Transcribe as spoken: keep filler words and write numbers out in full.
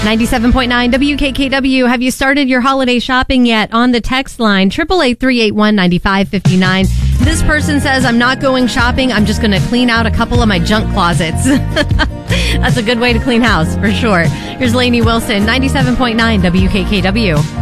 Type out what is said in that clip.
ninety-seven point nine W K K W. Have you started your holiday shopping yet? On the text line, eight eight eight, three eight one, nine five five nine. This person says, I'm not going shopping. I'm just going to clean out a couple of my junk closets. That's a good way to clean house, for sure. Here's Lainey Wilson, ninety-seven point nine W K K W.